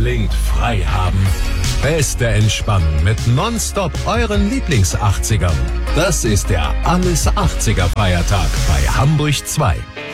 klingt frei haben. Beste Entspannung mit Nonstop euren Lieblings-80ern. Das ist der Alles 80er Feiertag bei Hamburg 2.